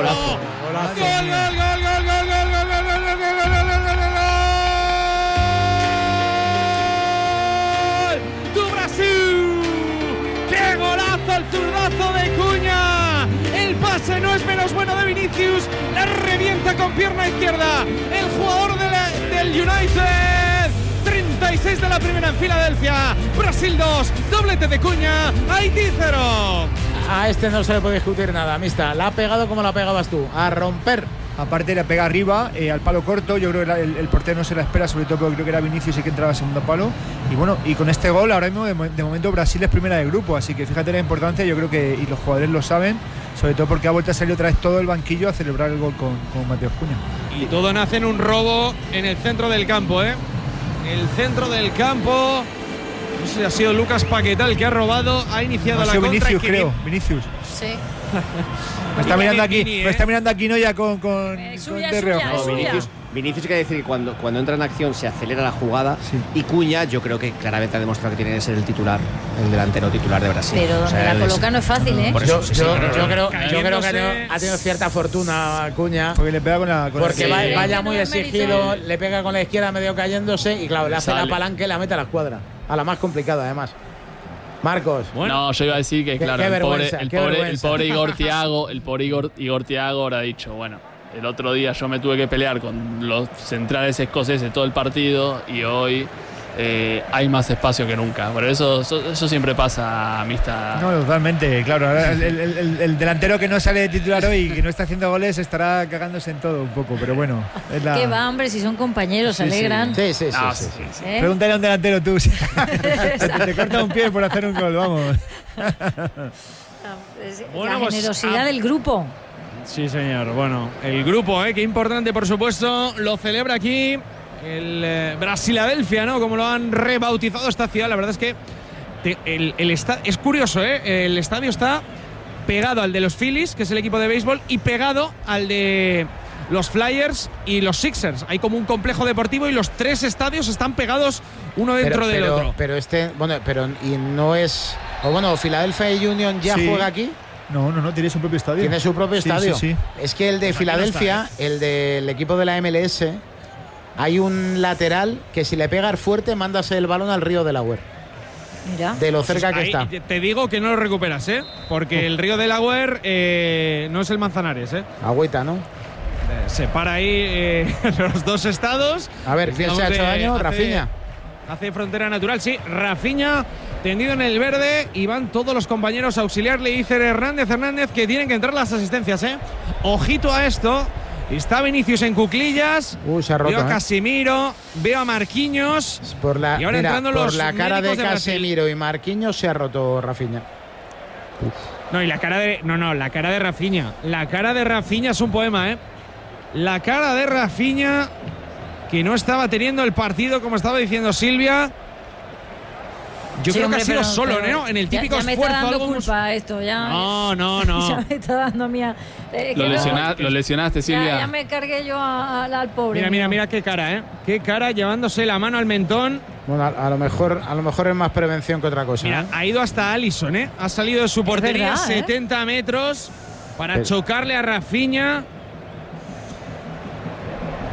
¡Gol! ¡Tu Brasil! ¡Qué golazo el zurdazo de Cunha! El pase no es menos bueno de Vinicius. La revienta con pierna izquierda el jugador del United. 36 de la primera en Filadelfia. Brasil 2, doblete de Cunha. Haití 0. A este no se le puede discutir nada, amista. La ha pegado como la pegabas tú, a romper. Aparte la pega arriba, al palo corto. Yo creo que el portero no se la espera, sobre todo porque creo que era Vinicius y que entraba al segundo palo. Y bueno, y con este gol ahora mismo de momento Brasil es primera de grupo, así que fíjate la importancia. Yo creo que y los jugadores lo saben, sobre todo porque ha vuelto a salir otra vez todo el banquillo a celebrar el gol con Mateus Cunha. Y todo nace en un robo en el centro del campo, El centro del campo. No sé si ha sido Lucas Paquetá el que ha robado. Ha iniciado la contra. Vinicius, creo. Vinicius. Sí. Me está mirando aquí. Me está mirando aquí Noya con suya, de reojo. Vinicius quiere decir que cuando entra en acción se acelera la jugada. Sí. Y Cunha, yo creo que claramente ha demostrado que tiene que ser el titular, el delantero titular de Brasil. Pero donde la coloca no es fácil, Por eso, Yo creo Cayéndose. que ha tenido cierta fortuna Cunha. Porque le pega con la. Porque vaya muy No es exigido, mérito. le pega con la izquierda medio cayéndose y claro, le hace la palanca y la mete a la escuadra. A la más complicada, además. Marcos. No, yo iba a decir que, claro, qué el vergüenza. pobre Igor Thiago ahora ha dicho, bueno, el otro día yo me tuve que pelear con los centrales escoceses todo el partido y hoy hay más espacio que nunca. Por eso siempre pasa, amistad. No, totalmente, claro. Ahora el delantero que no sale de titular hoy y que no está haciendo goles estará cagándose en todo un poco, pero bueno. ¿Qué va, hombre? Si son compañeros, se alegran. Sí. ¿Eh? Pregúntale a un delantero tú. Te corta un pie por hacer un gol, vamos. Bueno, La pues, generosidad del grupo. Sí, señor. Bueno, el grupo, qué importante, por supuesto, lo celebra aquí el Brasiladelfia, ¿no? Como lo han rebautizado esta ciudad. La verdad es que es curioso, el estadio está pegado al de los Phillies, que es el equipo de béisbol, y pegado al de los Flyers y los Sixers. Hay como un complejo deportivo y los tres estadios están pegados uno dentro del otro. Pero y no es. O bueno, Philadelphia Union ya juega aquí. No, tiene su propio estadio. Tiene su propio estadio. Sí. Es que el de Filadelfia, el del equipo de la MLS, hay un lateral que si le pegas fuerte, mandas el balón al río Delaware. Mira. De lo cerca que Ahí está. te digo que no lo recuperas, porque el río Delaware no es el Manzanares, Agüita, ¿no? Separa ahí los dos estados. A ver, ¿quién se ha hecho daño? Rafinha. Hace frontera natural, sí. Rafinha tendido en el verde y van todos los compañeros a auxiliarle. Dice Hernández que tienen que entrar las asistencias, Ojito a esto. Está Vinicius en cuclillas. Se ha roto, veo a Casemiro, veo a Marquinhos. Y ahora entrando por la cara de Casemiro y Marquinhos se ha roto Rafinha. No, y la cara de. No, la cara de Rafinha. La cara de Rafinha es un poema, La cara de Rafinha, que no estaba teniendo el partido, como estaba diciendo Silvia. Yo creo que ha sido solo, ¿no? En el típico ya me esfuerzo. está dando culpa esto, ya. No. Ya me está dando mía. Lo lesionaste, Silvia. Ya me cargué yo al pobre. Mira qué cara, Qué cara, llevándose la mano al mentón. Bueno, a lo mejor es más prevención que otra cosa. Mira, ha ido hasta Alisson, Ha salido de su portería verdad, 70 metros para chocarle a Rafinha.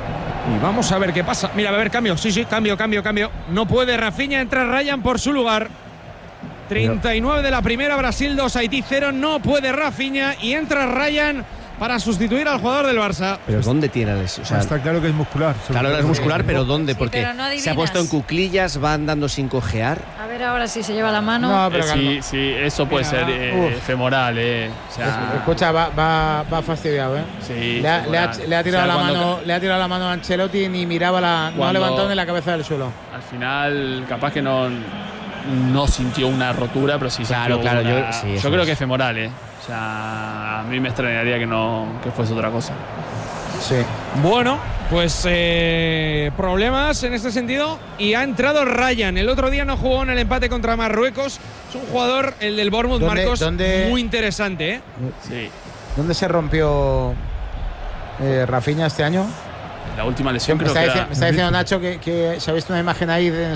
Y vamos a ver qué pasa. Mira, va a haber cambio. Sí, cambio. No puede Rafinha, entra Ryan por su lugar. 39 de la primera, Brasil 2, Haití 0. No puede Rafinha y entra Ryan para sustituir al jugador del Barça. ¿Pero dónde tiene la lesión? O sea, está claro que es muscular. Claro, es muscular, pero ¿dónde? Sí, Porque pero no adivinas. se ha puesto en cuclillas, va andando sin cojear. A ver ahora si se lleva la mano. No, pero calma. Sí, eso puede Mira, ser femoral, O sea, Escucha, va fastidiado, ¿eh? sí, Le ha tirado o sea, le ha tirado la mano a Ancelotti, ni miraba no ha levantado ni la cabeza del suelo. Al final, capaz que no sintió una rotura, pero sí Claro, sintió claro, una. yo Creo que es femoral, O sea, a mí me extrañaría que fuese otra cosa. Sí. Bueno, pues problemas en este sentido. Y ha entrado Ryan. El otro día no jugó en el empate contra Marruecos. Es un jugador, el del Bournemouth, Marcos, muy interesante, ¿eh? Sí. ¿Dónde se rompió Rafinha este año? La última lesión Me creo que está diciendo Nacho que se ha visto una imagen ahí